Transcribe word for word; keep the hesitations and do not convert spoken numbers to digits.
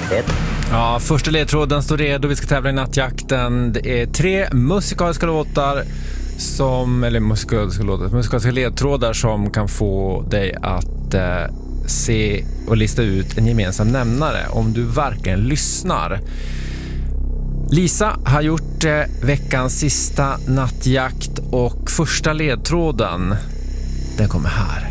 ett. Ja, första ledtråden står redo. Vi ska tävla i nattjakten. Det är tre musikaliska låtar som, eller musikaliska låtar, musikaliska ledtrådar som kan få dig att eh, se och lista ut en gemensam nämnare om du verkligen lyssnar. Lisa har gjort eh, veckans sista nattjakt och första ledtråden, den kommer här.